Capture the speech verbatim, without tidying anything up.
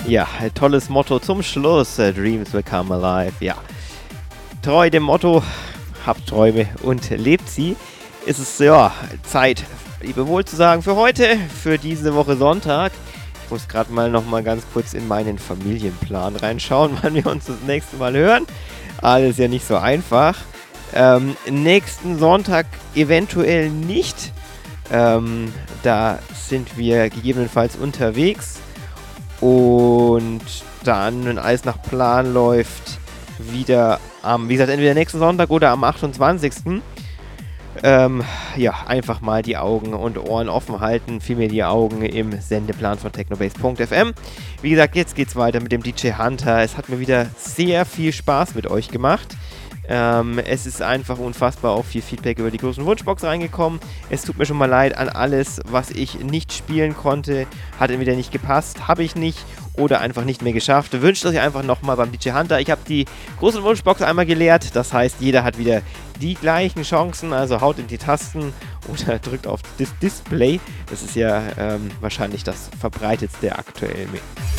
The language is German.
Ja, ein tolles Motto zum Schluss. äh, Dreams will come alive. Ja, treu dem Motto, habt Träume und lebt sie. Ist es ja Zeit, Lebewohl zu sagen für heute, für diese Woche Sonntag. Ich muss gerade mal noch mal ganz kurz in meinen Familienplan reinschauen, wann wir uns das nächste Mal hören. Alles ja nicht so einfach. Ähm, nächsten Sonntag eventuell nicht. Ähm, da sind wir gegebenenfalls unterwegs. Und dann, wenn alles nach Plan läuft, wieder am, wie gesagt, entweder nächsten Sonntag oder am achtundzwanzigsten Ähm, ja, einfach mal die Augen und Ohren offen halten, vielmehr die Augen im Sendeplan von technobase punkt f m. Wie gesagt, jetzt geht's weiter mit dem D J Hunter. Es hat mir wieder sehr viel Spaß mit euch gemacht. Ähm, es ist einfach unfassbar auch viel Feedback über die großen Wunschbox reingekommen. Es tut mir schon mal leid an alles, was ich nicht spielen konnte. Hat entweder nicht gepasst, habe ich nicht oder einfach nicht mehr geschafft. Wünscht euch einfach nochmal beim D J Hunter. Ich habe die großen Wunschbox einmal geleert. Das heißt, jeder hat wieder die gleichen Chancen. Also haut in die Tasten oder drückt auf das Display. Das ist ja ähm, wahrscheinlich das verbreitetste aktuell.